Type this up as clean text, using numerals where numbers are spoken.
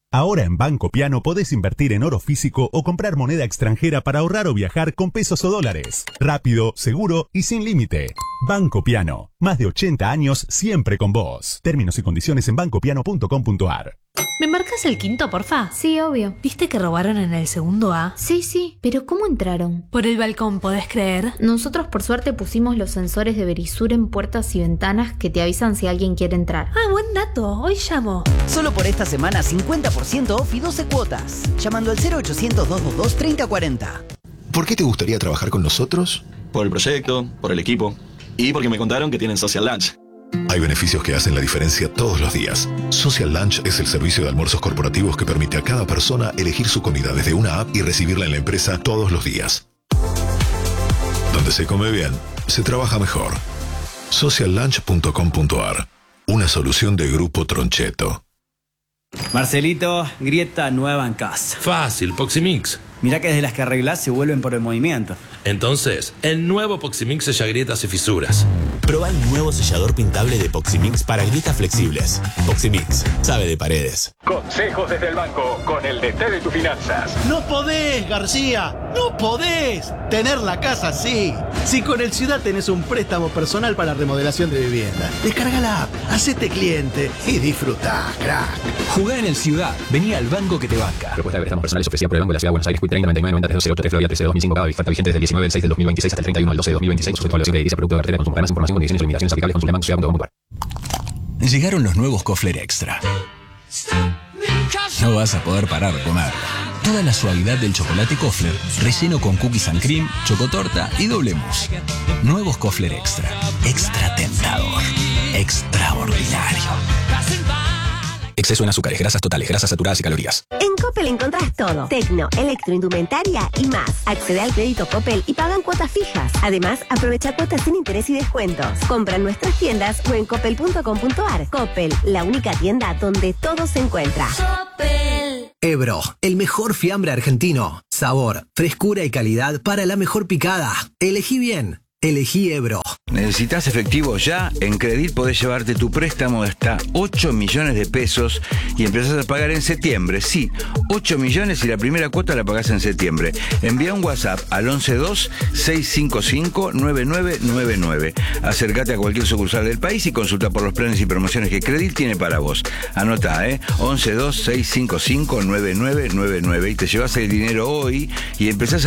Ahora en Banco Piano podés invertir en oro físico o comprar moneda extranjera para ahorrar o viajar con pesos o dólares. Rápido, seguro y sin límite. Banco Piano. Más de 80 años siempre con vos. Términos y condiciones en bancopiano.com.ar. ¿Me marcas el quinto, porfa? Sí, obvio. ¿Viste que robaron en el segundo A? Sí, pero ¿cómo entraron? Por el balcón, ¿podés creer? Nosotros por suerte pusimos los sensores de Verisur en puertas y ventanas que te avisan si alguien quiere entrar. Ah, buen dato. Hoy llamo. Solo por esta semana 50% off y 12 cuotas. Llamando al 0800-222-3040. ¿Por qué te gustaría trabajar con nosotros? Por el proyecto, por el equipo y porque me contaron que tienen Social Lunch. Hay beneficios que hacen la diferencia todos los días. Social Lunch es el servicio de almuerzos corporativos que permite a cada persona elegir su comida desde una app y recibirla en la empresa todos los días. Donde se come bien, se trabaja mejor. Sociallunch.com.ar. Una solución de Grupo Troncheto. Marcelito, grieta nueva en casa. Fácil, Poximix. Mirá que desde las que arreglás se vuelven por el movimiento. Entonces, el nuevo Poximix sella grietas y fisuras. Proba el nuevo sellador pintable de Poximix para grietas flexibles. Poximix, sabe de paredes. Consejos desde el banco con el DT de tus finanzas. No podés, García, no podés tener la casa así. Si con el Ciudad tenés un préstamo personal para remodelación de vivienda, descarga la app, hacete cliente y disfrutá, crack. Jugá en el Ciudad, vení al banco que te banca. Propuesta de préstamos personales ofrecida por el Banco de la Ciudad de Buenos Aires, 30 99 90 308 Florida 13 2005 cada oferta vigente desde el 19 del 6 del 2026 hasta el 31 del 12 de 2026. Sujeto a evaluación crediticia, producto de cartera de consumo. Para más información, condiciones y limitaciones aplicables, consulta. Llegaron los nuevos Kofler Extra. No vas a poder parar de comer. Toda la suavidad del chocolate Kofler, relleno con cookies and cream, chocotorta y doble mousse. Nuevos Kofler Extra. Extra tentador. Extraordinario. Exceso en azúcares, grasas totales, grasas saturadas y calorías. En Coppel encontrás todo. Tecno, electroindumentaria y más. Accede al crédito Coppel y pagan cuotas fijas. Además, aprovecha cuotas sin interés y descuentos. Compra en nuestras tiendas o en coppel.com.ar. Coppel, la única tienda donde todo se encuentra. Coppel. Ebro, el mejor fiambre argentino. Sabor, frescura y calidad para la mejor picada. Elegí bien. Elegí Ebro. ¿Necesitas efectivo ya? En Credit podés llevarte tu préstamo de hasta 8 millones de pesos y empezás a pagar en septiembre. Sí, 8 millones y la primera cuota la pagás en septiembre. Envía un WhatsApp al 112-655-9999. Acércate a cualquier sucursal del país y consulta por los planes y promociones que Credit tiene para vos. Anotá, 112-655-9999 y te llevas el dinero hoy y empezás a